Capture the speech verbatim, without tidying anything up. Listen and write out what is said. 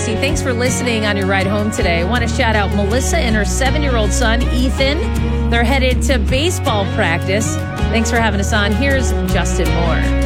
Tracy. Thanks for listening on your ride home today. I want to shout out Melissa and her seven-year-old son, Ethan. They're headed to baseball practice. Thanks for having us on. Here's Justin Moore.